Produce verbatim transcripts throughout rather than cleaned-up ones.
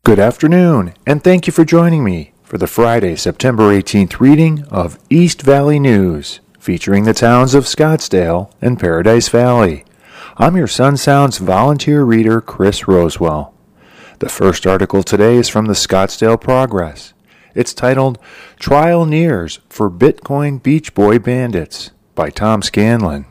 Good afternoon, and thank you for joining me for the Friday, September eighteenth reading of East Valley News, featuring the towns of Scottsdale and Paradise Valley. I'm your Sun Sounds volunteer reader, Chris Rosewell. The first article today is from the Scottsdale Progress. It's titled, Trial Nears for Bitcoin Beach Boy Bandits by Tom Scanlon.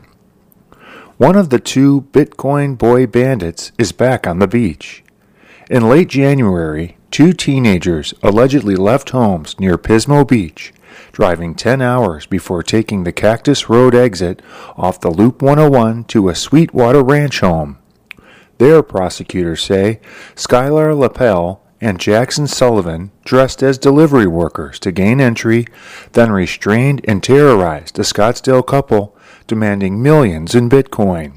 One of the two Bitcoin Boy bandits is back on the beach. In late January, two teenagers allegedly left homes near Pismo Beach, driving ten hours before taking the Cactus Road exit off the Loop one oh one to a Sweetwater Ranch home. There, prosecutors say, Skylar Lapel and Jackson Sullivan dressed as delivery workers to gain entry, then restrained and terrorized the Scottsdale couple, demanding millions in Bitcoin.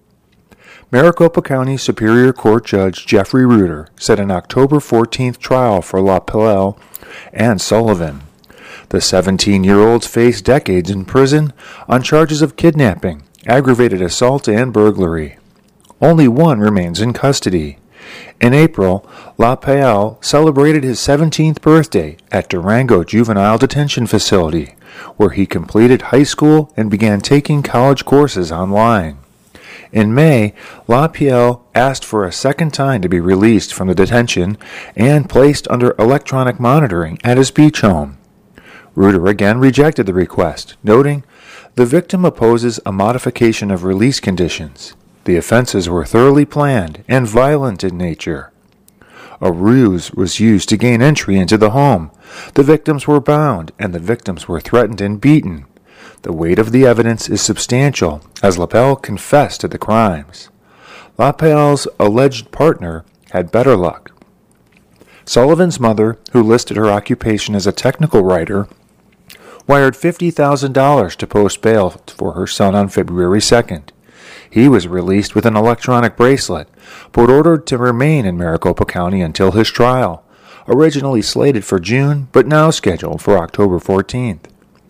Maricopa County Superior Court Judge Jeffrey Reuter set an October fourteenth trial for Lapel and Sullivan. The seventeen-year-olds face decades in prison on charges of kidnapping, aggravated assault, and burglary. Only one remains in custody. In April, Lapel celebrated his seventeenth birthday at Durango Juvenile Detention Facility, where he completed high school and began taking college courses online. In May, Lapel asked for a second time to be released from the detention and placed under electronic monitoring at his beach home. Reuter again rejected the request, noting, the victim opposes a modification of release conditions. The offenses were thoroughly planned and violent in nature. A ruse was used to gain entry into the home. The victims were bound, and the victims were threatened and beaten. The weight of the evidence is substantial, as Lapel confessed to the crimes. Lapel's alleged partner had better luck. Sullivan's mother, who listed her occupation as a technical writer, wired fifty thousand dollars to post bail for her son on February second. He was released with an electronic bracelet, but ordered to remain in Maricopa County until his trial, originally slated for June, but now scheduled for October fourteenth.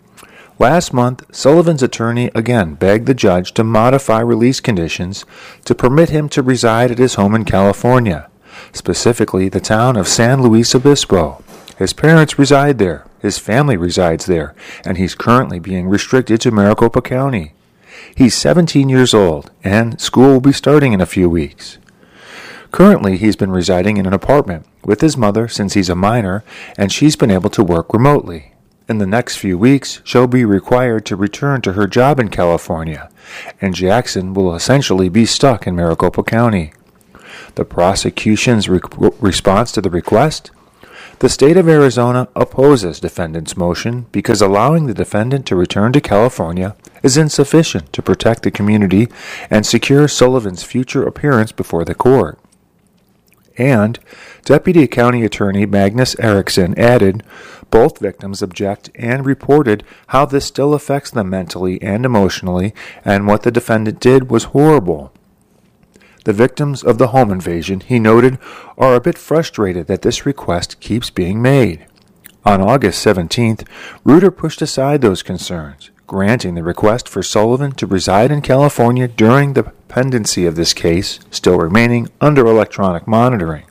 Last month, Sullivan's attorney again begged the judge to modify release conditions to permit him to reside at his home in California, specifically the town of San Luis Obispo. His parents reside there, his family resides there, and he's currently being restricted to Maricopa County. He's seventeen years old, and school will be starting in a few weeks. Currently, he's been residing in an apartment with his mother since he's a minor, and she's been able to work remotely. In the next few weeks, she'll be required to return to her job in California, and Jackson will essentially be stuck in Maricopa County. The prosecution's re- response to the request? The state of Arizona opposes defendant's motion because allowing the defendant to return to California is insufficient to protect the community and secure Sullivan's future appearance before the court. And Deputy County Attorney Magnus Erickson added, both victims object and reported how this still affects them mentally and emotionally, and what the defendant did was horrible. The victims of the home invasion, he noted, are a bit frustrated that this request keeps being made. On August seventeenth, Reuter pushed aside those concerns, granting the request for Sullivan to reside in California during the pendency of this case, still remaining under electronic monitoring.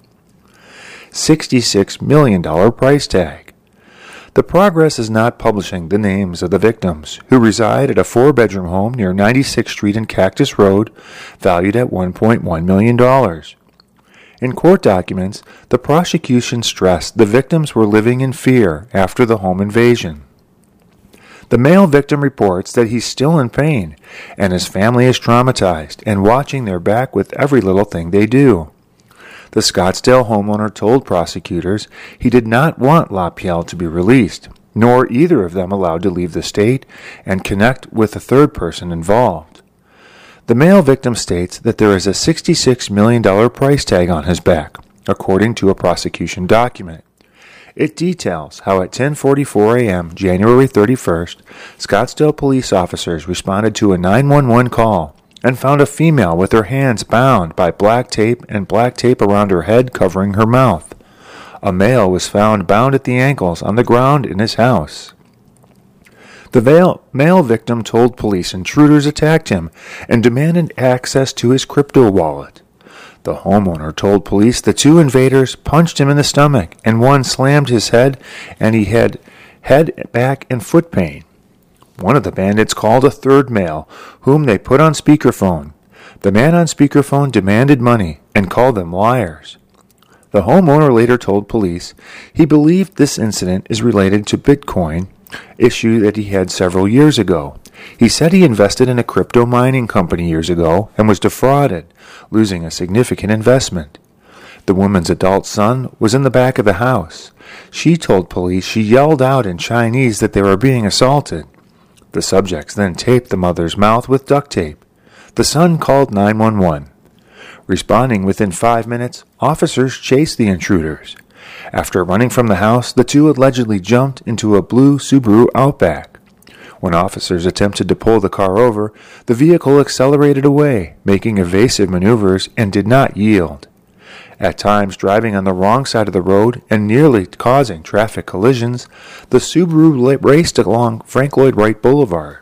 sixty-six million dollars price tag. The Progress is not publishing the names of the victims, who reside at a four-bedroom home near ninety-sixth Street and Cactus Road, valued at one point one million dollars. In court documents, the prosecution stressed the victims were living in fear after the home invasion. The male victim reports that he's still in pain, and his family is traumatized and watching their back with every little thing they do. The Scottsdale homeowner told prosecutors he did not want Lapel to be released, nor either of them allowed to leave the state and connect with the third person involved. The male victim states that there is a sixty-six million dollars price tag on his back, according to a prosecution document. It details how at ten forty-four a.m. January thirty-first, Scottsdale police officers responded to a nine one one call and found a female with her hands bound by black tape and black tape around her head covering her mouth. A male was found bound at the ankles on the ground in his house. The male victim told police intruders attacked him and demanded access to his crypto wallet. The homeowner told police the two invaders punched him in the stomach, and one slammed his head, and he had head, back, and foot pain. One of the bandits called a third male, whom they put on speakerphone. The man on speakerphone demanded money and called them liars. The homeowner later told police he believed this incident is related to Bitcoin issue that he had several years ago. He said he invested in a crypto mining company years ago and was defrauded, losing a significant investment. The woman's adult son was in the back of the house. She told police she yelled out in Chinese that they were being assaulted. The subjects then taped the mother's mouth with duct tape. The son called nine one one. Responding within five minutes, officers chased the intruders. After running from the house, the two allegedly jumped into a blue Subaru Outback. When officers attempted to pull the car over, the vehicle accelerated away, making evasive maneuvers, and did not yield. At times driving on the wrong side of the road and nearly causing traffic collisions, the Subaru raced along Frank Lloyd Wright Boulevard.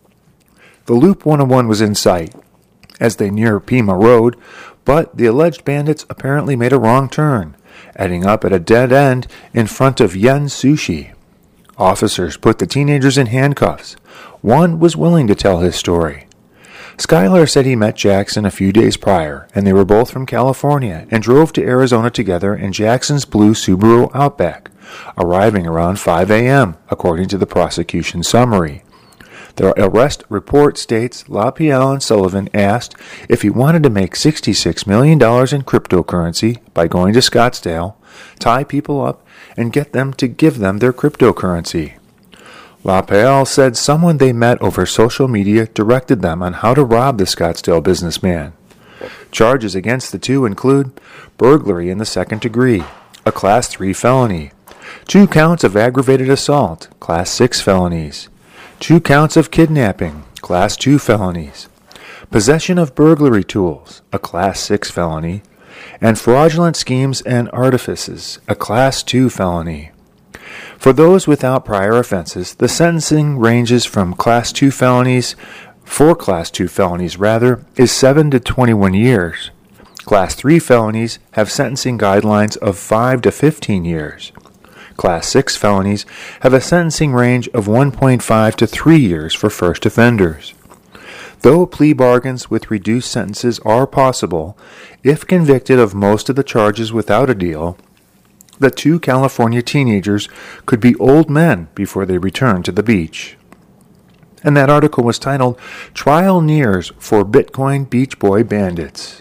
The Loop one oh one was in sight as they neared Pima Road, but the alleged bandits apparently made a wrong turn, ending up at a dead end in front of Yen Sushi. Officers put the teenagers in handcuffs. One was willing to tell his story. Skylar said he met Jackson a few days prior, and they were both from California and drove to Arizona together in Jackson's blue Subaru Outback, arriving around five a.m., according to the prosecution summary. The arrest report states LaPielle and Sullivan asked if he wanted to make sixty-six million dollars in cryptocurrency by going to Scottsdale, tie people up, and get them to give them their cryptocurrency. LaPielle said someone they met over social media directed them on how to rob the Scottsdale businessman. Charges against the two include burglary in the second degree, a Class three felony, two counts of aggravated assault, Class six felonies, two counts of kidnapping, Class two felonies, possession of burglary tools, a Class six felony, and fraudulent schemes and artifices, a Class two felony. For those without prior offenses, the sentencing ranges from Class two felonies, for Class two felonies rather, is seven to twenty-one years. Class three felonies have sentencing guidelines of five to fifteen years. Class six felonies have a sentencing range of one point five to three years for first offenders. Though plea bargains with reduced sentences are possible, if convicted of most of the charges without a deal, the two California teenagers could be old men before they return to the beach. And that article was titled, Trial Nears for Bitcoin Beach Boy Bandits.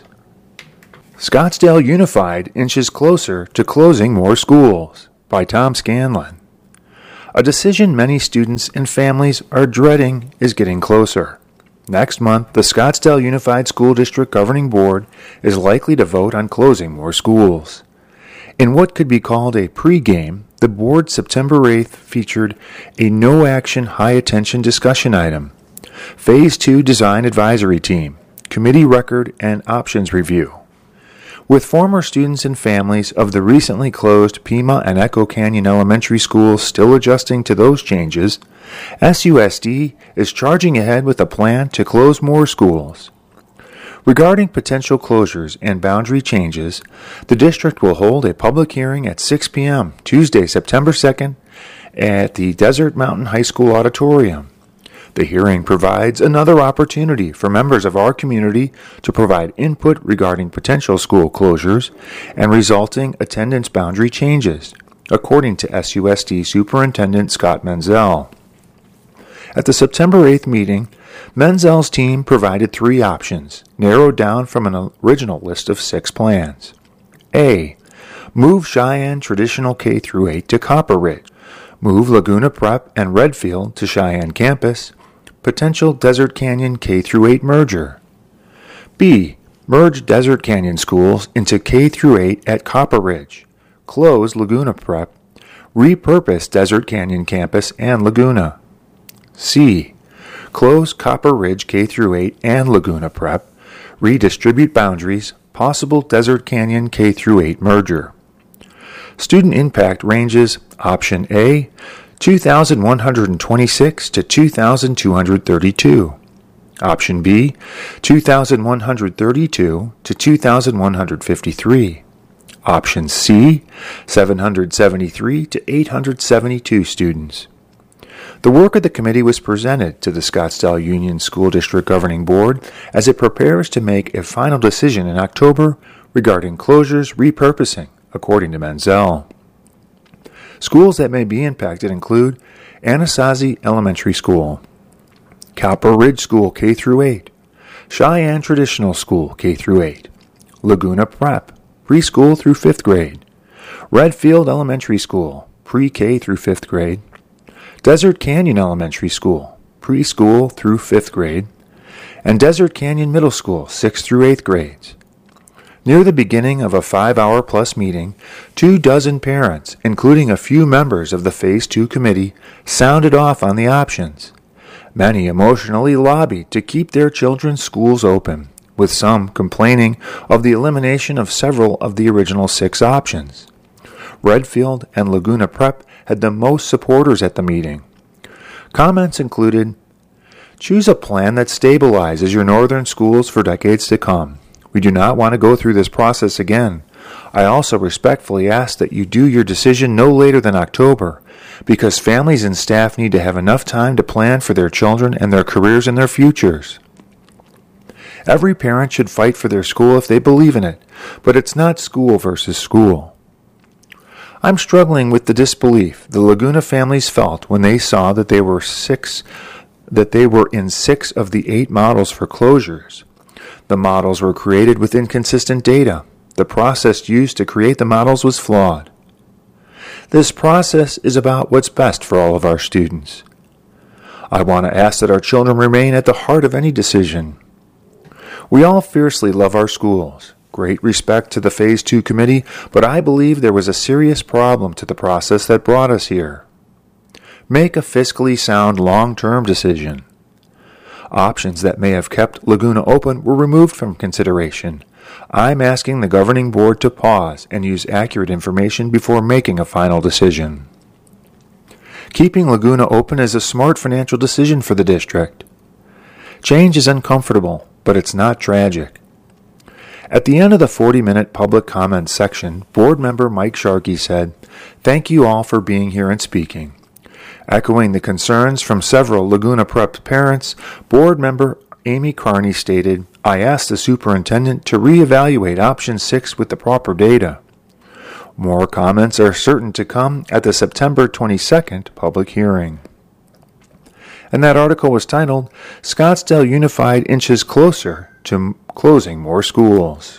Scottsdale Unified Inches Closer to Closing More Schools, by Tom Scanlon. A decision many students and families are dreading is getting closer. Next month, the Scottsdale Unified School District Governing Board is likely to vote on closing more schools. In what could be called a pregame, the board September eighth featured a no-action, high-attention discussion item, Phase two Design Advisory Team, Committee Record and Options Review. With former students and families of the recently closed Pima and Echo Canyon Elementary Schools still adjusting to those changes, S U S D is charging ahead with a plan to close more schools. Regarding potential closures and boundary changes, the district will hold a public hearing at six p.m. Tuesday, September second at the Desert Mountain High School Auditorium. The hearing provides another opportunity for members of our community to provide input regarding potential school closures and resulting attendance boundary changes, according to S U S D Superintendent Scott Menzel. At the September eighth meeting, Menzel's team provided three options, narrowed down from an original list of six plans. A. Move Cheyenne Traditional K through eight to Copper Ridge. Move Laguna Prep and Redfield to Cheyenne Campus. Potential Desert Canyon K through eight merger. B. Merge Desert Canyon schools into K through eight at Copper Ridge. Close Laguna Prep. Repurpose Desert Canyon Campus and Laguna. C. Close Copper Ridge K through eight and Laguna Prep. Redistribute boundaries. Possible Desert Canyon K through eight merger. Student impact ranges Option A, two thousand one hundred twenty-six to two thousand two hundred thirty-two. Option B, two thousand one hundred thirty-two to two thousand one hundred fifty-three. Option C, seven hundred seventy-three to eight hundred seventy-two students. The work of the committee was presented to the Scottsdale Union School District Governing Board as it prepares to make a final decision in October regarding closures repurposing, according to Menzel. Schools that may be impacted include Anasazi Elementary School, Copper Ridge School K through eight, Cheyenne Traditional School K through eight, Laguna Prep, preschool through fifth grade, Redfield Elementary School, pre-K through fifth grade, Desert Canyon Elementary School, preschool through fifth grade, and Desert Canyon Middle School, sixth through eighth grades. Near the beginning of a five-hour-plus meeting, two dozen parents, including a few members of the Phase two committee, sounded off on the options. Many emotionally lobbied to keep their children's schools open, with some complaining of the elimination of several of the original six options. Redfield and Laguna Prep had the most supporters at the meeting. Comments included, "Choose a plan that stabilizes your northern schools for decades to come. We do not want to go through this process again. I also respectfully ask that you do your decision no later than October, because families and staff need to have enough time to plan for their children and their careers and their futures. Every parent should fight for their school if they believe in it, but it's not school versus school." I'm struggling with the disbelief the Laguna families felt when they saw that they were six, that they were in six of the eight models for closures. The models were created with inconsistent data. The process used to create the models was flawed. This process is about what's best for all of our students. I want to ask that our children remain at the heart of any decision. We all fiercely love our schools. Great respect to the Phase two committee, but I believe there was a serious problem to the process that brought us here. Make a fiscally sound long-term decision. Options that may have kept Laguna open were removed from consideration. I'm asking the governing board to pause and use accurate information before making a final decision. Keeping Laguna open is a smart financial decision for the district. Change is uncomfortable, but it's not tragic. At the end of the forty-minute public comment section, board member Mike Sharkey said, "Thank you all for being here and speaking." Echoing the concerns from several Laguna Prep parents, board member Amy Carney stated, "I asked the superintendent to reevaluate option six with the proper data." More comments are certain to come at the September twenty-second public hearing. And that article was titled, "Scottsdale Unified Inches Closer to Closing More Schools."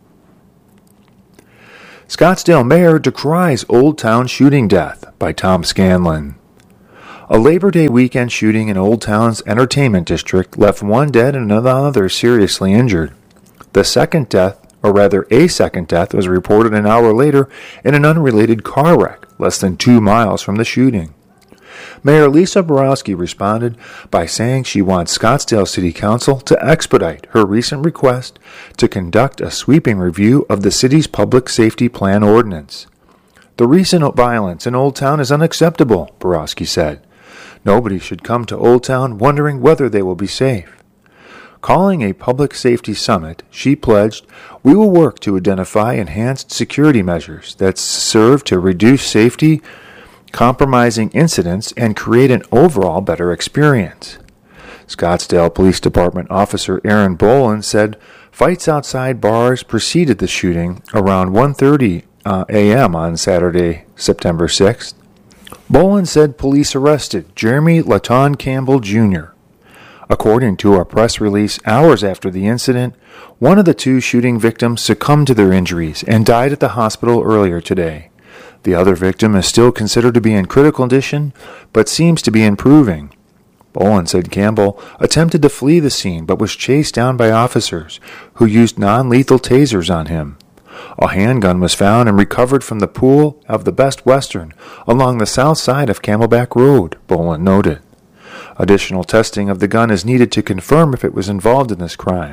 Scottsdale Mayor Decries Old Town Shooting Death by Tom Scanlon. A Labor Day weekend shooting in Old Town's entertainment district left one dead and another seriously injured. The second death, or rather a second death, was reported an hour later in an unrelated car wreck less than two miles from the shooting. Mayor Lisa Borowski responded by saying she wants Scottsdale City Council to expedite her recent request to conduct a sweeping review of the city's public safety plan ordinance. "The recent violence in Old Town is unacceptable," Borowski said. "Nobody should come to Old Town wondering whether they will be safe." Calling a public safety summit, she pledged, "We will work to identify enhanced security measures that serve to reduce safety compromising incidents and create an overall better experience." Scottsdale Police Department Officer Aaron Boland said fights outside bars preceded the shooting around one thirty uh, a.m. on Saturday, September sixth. Boland said police arrested Jeremy Laton Campbell Junior According to a press release hours after the incident, one of the two shooting victims succumbed to their injuries and died at the hospital earlier today. The other victim is still considered to be in critical condition, but seems to be improving. Boland said Campbell attempted to flee the scene, but was chased down by officers, who used non-lethal tasers on him. A handgun was found and recovered from the pool of the Best Western along the south side of Camelback Road, Boland noted. Additional testing of the gun is needed to confirm if it was involved in this crime.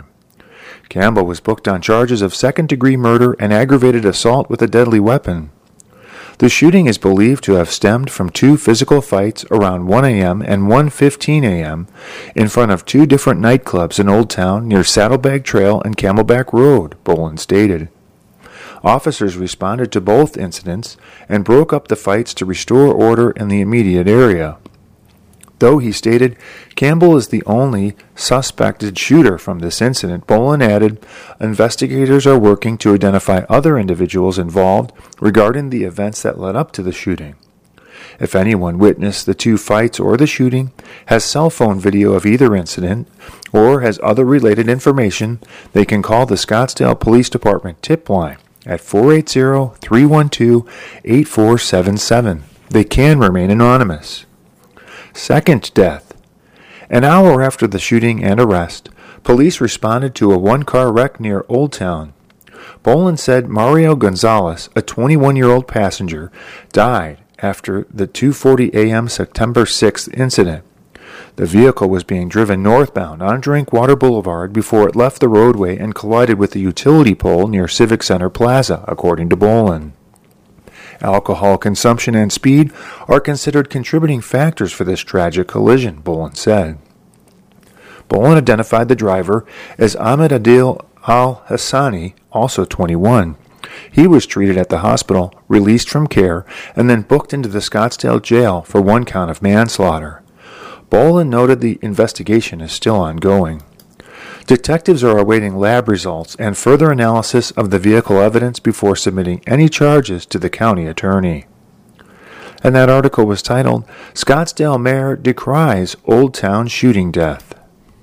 Campbell was booked on charges of second-degree murder and aggravated assault with a deadly weapon. The shooting is believed to have stemmed from two physical fights around one a.m. and one fifteen a.m. in front of two different nightclubs in Old Town near Saddlebag Trail and Camelback Road, Boland stated. Officers responded to both incidents and broke up the fights to restore order in the immediate area. Though he stated Campbell is the only suspected shooter from this incident, Boland added investigators are working to identify other individuals involved regarding the events that led up to the shooting. If anyone witnessed the two fights or the shooting, has cell phone video of either incident, or has other related information, they can call the Scottsdale Police Department tip line at four eight zero, three one two, eight four seven seven. They can remain anonymous. Second death. An hour after the shooting and arrest, police responded to a one-car wreck near Old Town. Boland said Mario Gonzalez, a twenty-one-year-old passenger, died after the two forty a.m. September sixth incident. The vehicle was being driven northbound on Drinkwater Boulevard before it left the roadway and collided with the utility pole near Civic Center Plaza, according to Boland. Alcohol consumption and speed are considered contributing factors for this tragic collision, Boland said. Boland identified the driver as Ahmed Adil Al-Hassani, also twenty-one. He was treated at the hospital, released from care, and then booked into the Scottsdale jail for one count of manslaughter. Boland noted the investigation is still ongoing. Detectives are awaiting lab results and further analysis of the vehicle evidence before submitting any charges to the county attorney. And that article was titled, Scottsdale Mayor Decries Old Town Shooting Death.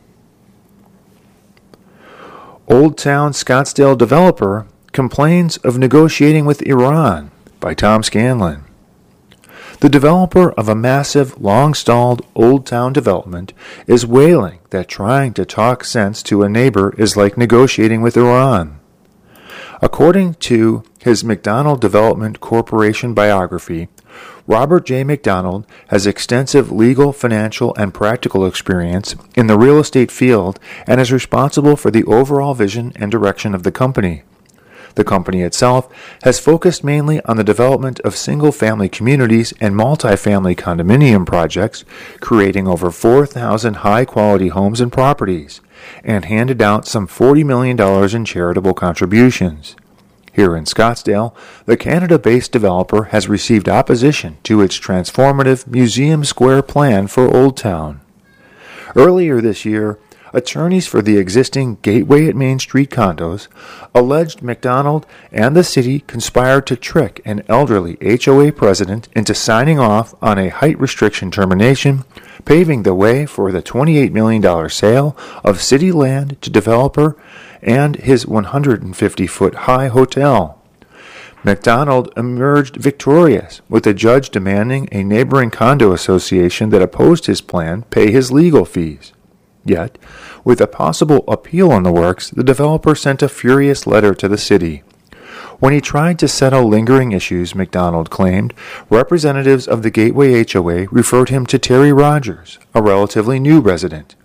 Old Town Scottsdale Developer Complains of Negotiating with Iran by Tom Scanlon. The developer of a massive, long-stalled Old Town development is wailing that trying to talk sense to a neighbor is like negotiating with Iran. According to his McDonald Development Corporation biography, Robert J. McDonald has extensive legal, financial, and practical experience in the real estate field and is responsible for the overall vision and direction of the company. The company itself has focused mainly on the development of single-family communities and multifamily condominium projects, creating over four thousand high-quality homes and properties, and handed out some forty million dollars in charitable contributions. Here in Scottsdale, the Canada-based developer has received opposition to its transformative Museum Square plan for Old Town. Earlier this year, attorneys for the existing Gateway at Main Street condos alleged McDonald and the city conspired to trick an elderly H O A president into signing off on a height restriction termination, paving the way for the twenty-eight million dollars sale of city land to developer and his one hundred fifty foot high hotel. McDonald emerged victorious, with a judge demanding a neighboring condo association that opposed his plan pay his legal fees. Yet, with a possible appeal in the works, the developer sent a furious letter to the city. When he tried to settle lingering issues, McDonald claimed, representatives of the Gateway H O A referred him to Terry Rogers, a relatively new resident.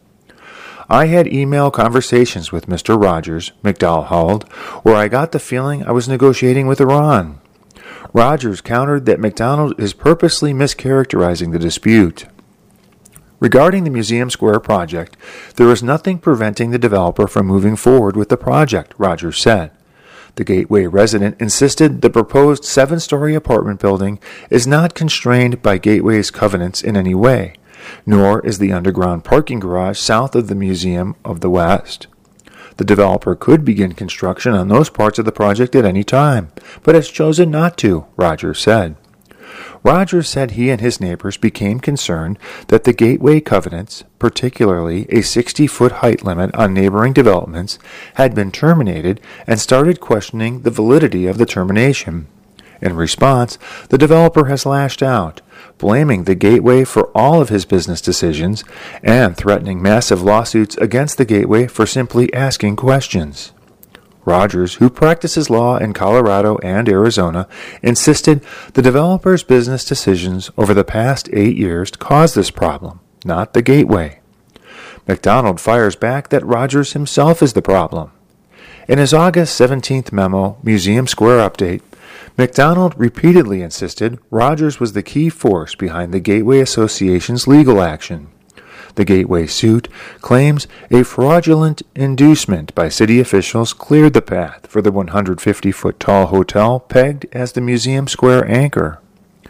I had email conversations with Mister Rogers, McDowell howled, where I got the feeling I was negotiating with Iran. Rogers countered that McDonald is purposely mischaracterizing the dispute. Regarding the Museum Square project, there is nothing preventing the developer from moving forward with the project, Rogers said. The Gateway resident insisted the proposed seven-story apartment building is not constrained by Gateway's covenants in any way, nor is the underground parking garage south of the Museum of the West. The developer could begin construction on those parts of the project at any time, but has chosen not to, Rogers said. Rogers said he and his neighbors became concerned that the Gateway covenants, particularly a sixty-foot height limit on neighboring developments, had been terminated and started questioning the validity of the termination. In response, the developer has lashed out, blaming the Gateway for all of his business decisions and threatening massive lawsuits against the Gateway for simply asking questions. Rogers, who practices law in Colorado and Arizona, insisted the developer's business decisions over the past eight years caused this problem, not the Gateway. McDonald fires back that Rogers himself is the problem. In his August seventeenth memo, Museum Square Update, McDonald repeatedly insisted Rogers was the key force behind the Gateway Association's legal action. The Gateway suit claims a fraudulent inducement by city officials cleared the path for the one hundred fifty foot tall hotel pegged as the Museum Square anchor.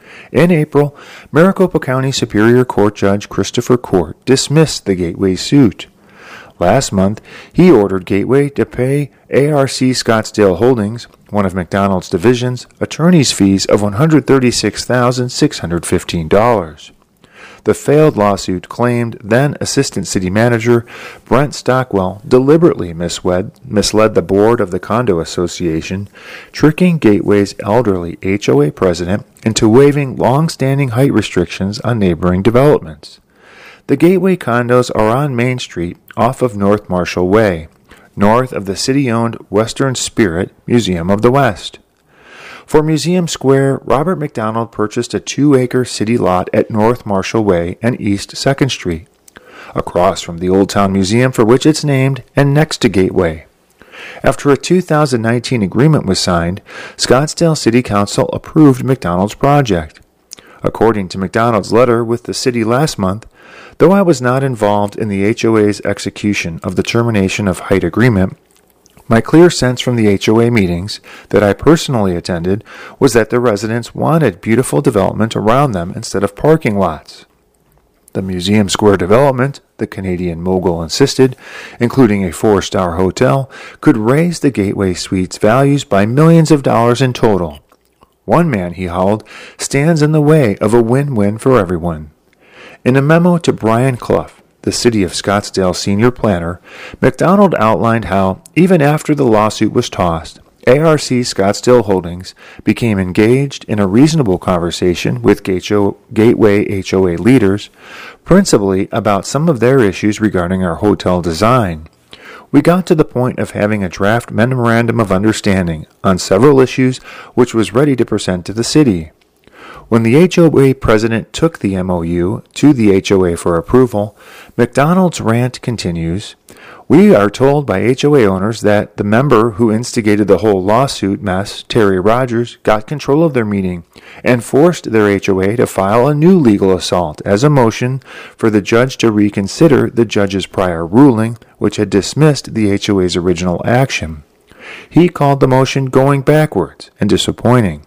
In April, Maricopa County Superior Court Judge Christopher Court dismissed the Gateway suit. Last month, he ordered Gateway to pay A R C Scottsdale Holdings, one of McDonald's divisions, attorney's fees of one hundred thirty-six thousand six hundred fifteen dollars. The failed lawsuit claimed then Assistant City Manager Brent Stockwell deliberately misled, misled the board of the Condo Association, tricking Gateway's elderly H O A president into waiving long-standing height restrictions on neighboring developments. The Gateway condos are on Main Street off of North Marshall Way, north of the city-owned Western Spirit Museum of the West. For Museum Square, Robert McDonald purchased a two-acre city lot at North Marshall Way and East second Street, across from the Old Town Museum for which it's named and next to Gateway. After a two thousand nineteen agreement was signed, Scottsdale City Council approved McDonald's project. According to McDonald's letter with the city last month, though I was not involved in the H O A's execution of the termination of height agreement, my clear sense from the H O A meetings that I personally attended was that the residents wanted beautiful development around them instead of parking lots. The Museum Square development, the Canadian mogul insisted, including a four-star hotel, could raise the Gateway Suites' values by millions of dollars in total. One man, he howled, stands in the way of a win-win for everyone. In a memo to Brian Clough, the City of Scottsdale senior planner, McDonald outlined how, even after the lawsuit was tossed, A R C Scottsdale Holdings became engaged in a reasonable conversation with Gateway H O A leaders, principally about some of their issues regarding our hotel design. We got to the point of having a draft memorandum of understanding on several issues which was ready to present to the city. When the H O A president took the M O U to the H O A for approval, McDonald's rant continues. We are told by H O A owners that the member who instigated the whole lawsuit mess, Terry Rogers, got control of their meeting and forced their H O A to file a new legal assault as a motion for the judge to reconsider the judge's prior ruling, which had dismissed the H O A's original action. He called the motion going backwards and disappointing.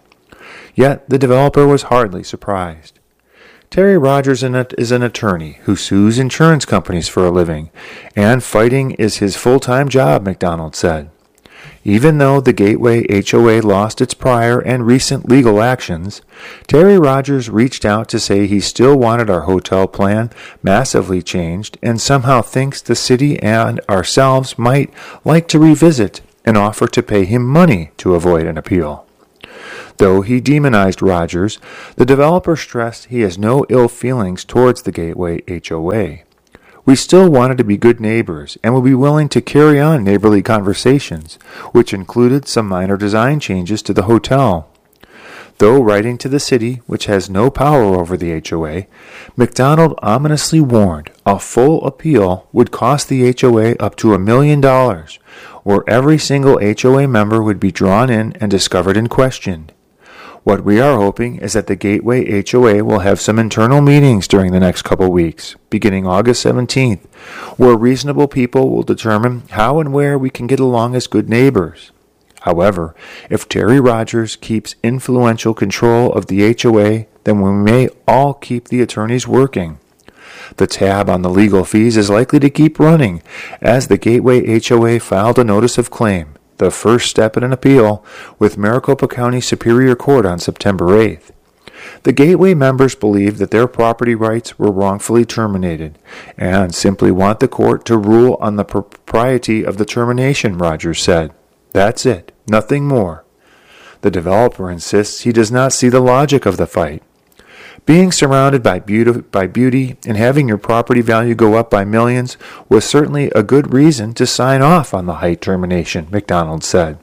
Yet the developer was hardly surprised. Terry Rogers is an attorney who sues insurance companies for a living, and fighting is his full-time job, McDonald said. Even though the Gateway H O A lost its prior and recent legal actions, Terry Rogers reached out to say he still wanted our hotel plan massively changed and somehow thinks the city and ourselves might like to revisit and offer to pay him money to avoid an appeal. Though he demonized Rogers, the developer stressed he has no ill feelings towards the Gateway H O A. We still wanted to be good neighbors and would be willing to carry on neighborly conversations, which included some minor design changes to the hotel. Though writing to the city, which has no power over the H O A, McDonald ominously warned a full appeal would cost the H O A up to a million dollars, where every single H O A member would be drawn in and discovered and questioned. What we are hoping is that the Gateway H O A will have some internal meetings during the next couple weeks, beginning August seventeenth, where reasonable people will determine how and where we can get along as good neighbors. However, if Terry Rogers keeps influential control of the H O A, then we may all keep the attorneys working. The tab on the legal fees is likely to keep running, as the Gateway H O A filed a notice of claim, the first step in an appeal, with Maricopa County Superior Court on September eighth. The Gateway members believe that their property rights were wrongfully terminated and simply want the court to rule on the propriety of the termination, Rogers said. That's it, nothing more. The developer insists he does not see the logic of the fight. Being surrounded by beauty, by beauty and having your property value go up by millions was certainly a good reason to sign off on the height termination, McDonald said.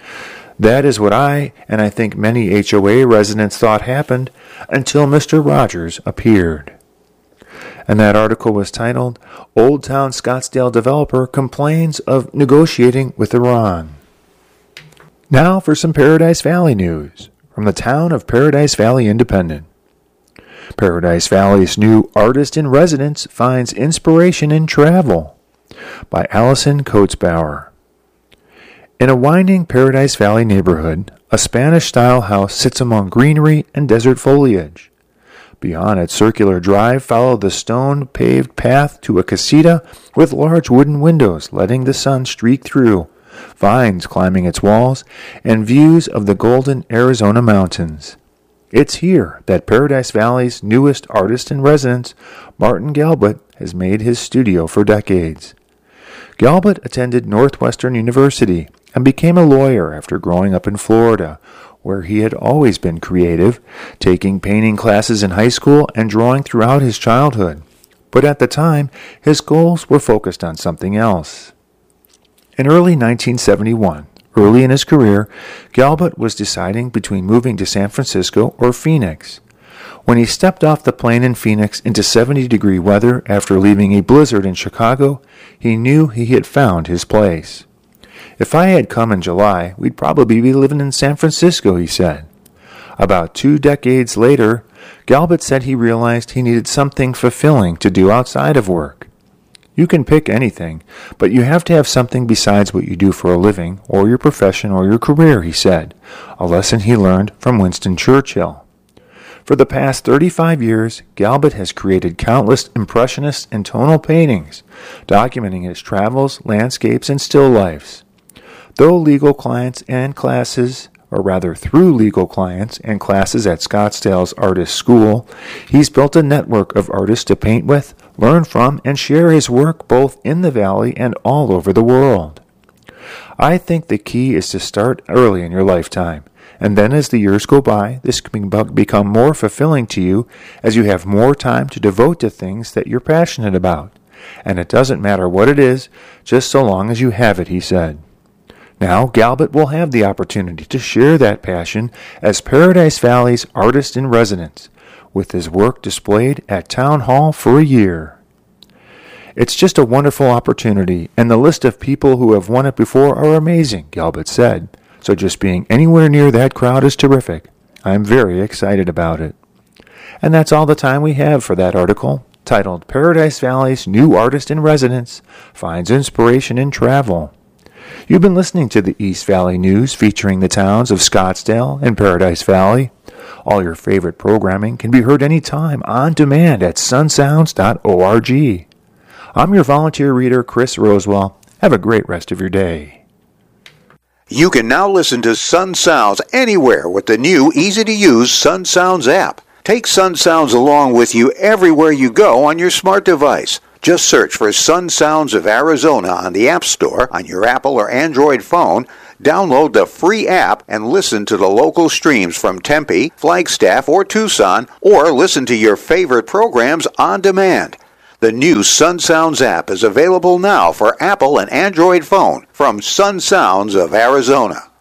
That is what I, and I think many H O A residents thought happened until Mister Rogers appeared. And that article was titled, Old Town Scottsdale Developer Complains of Negotiating with Iran. Now for some Paradise Valley news. from the town of Paradise Valley Independent. Paradise Valley's new artist-in-residence finds inspiration in travel, by Allison Coatsbauer. In a winding Paradise Valley neighborhood, a Spanish-style house sits among greenery and desert foliage. Beyond its circular drive, follow the stone-paved path to a casita with large wooden windows letting the sun streak through, vines climbing its walls, and views of the golden Arizona mountains. It's here that Paradise Valley's newest artist-in-residence, Martin Galbut, has made his studio for decades. Galbut attended Northwestern University and became a lawyer after growing up in Florida, where he had always been creative, taking painting classes in high school and drawing throughout his childhood. But at the time, his goals were focused on something else. In early nineteen seventy-one, early in his career, Galbut was deciding between moving to San Francisco or Phoenix. When he stepped off the plane in Phoenix into seventy-degree weather after leaving a blizzard in Chicago, he knew he had found his place. "If I had come in July, we'd probably be living in San Francisco," he said. About two decades later, Galbut said he realized he needed something fulfilling to do outside of work. You can pick anything, but you have to have something besides what you do for a living, or your profession, or your career, he said, a lesson he learned from Winston Churchill. For the past thirty-five years, Galbut has created countless impressionist and tonal paintings, documenting his travels, landscapes, and still lifes. Though legal clients and classes, or rather through legal clients and classes at Scottsdale's Artist School, he's built a network of artists to paint with, learn from, and share his work both in the Valley and all over the world. I think the key is to start early in your lifetime, and then as the years go by, this can become more fulfilling to you as you have more time to devote to things that you're passionate about. And it doesn't matter what it is, just so long as you have it, he said. Now, Galbut will have the opportunity to share that passion as Paradise Valley's artist-in-residence, with his work displayed at Town Hall for a year. It's just a wonderful opportunity, and the list of people who have won it before are amazing, Galbut said. So just being anywhere near that crowd is terrific. I'm very excited about it. And that's all the time we have for that article, titled Paradise Valley's New Artist-in-Residence Finds Inspiration in Travel. You've been listening to the East Valley News featuring the towns of Scottsdale and Paradise Valley. All your favorite programming can be heard anytime on demand at sun sounds dot org. I'm your volunteer reader, Chris Rosewell. Have a great rest of your day. You can now listen to Sun Sounds anywhere with the new easy-to-use Sun Sounds app. Take Sun Sounds along with you everywhere you go on your smart device. Just search for Sun Sounds of Arizona on the App Store on your Apple or Android phone, download the free app, and listen to the local streams from Tempe, Flagstaff, or Tucson, or listen to your favorite programs on demand. The new Sun Sounds app is available now for Apple and Android phone from Sun Sounds of Arizona.